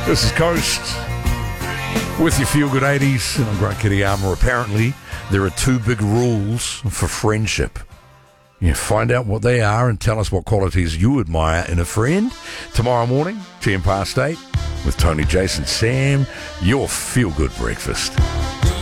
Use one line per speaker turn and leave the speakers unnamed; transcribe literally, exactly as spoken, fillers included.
This is Coast with your Feel Good eighties, and I'm Grant Kittyama. Apparently, there are two big rules for friendship. You find out what they are and tell us what qualities you admire in a friend. Tomorrow morning, ten past eight, with Tony, Jason, Sam, your Feel Good breakfast.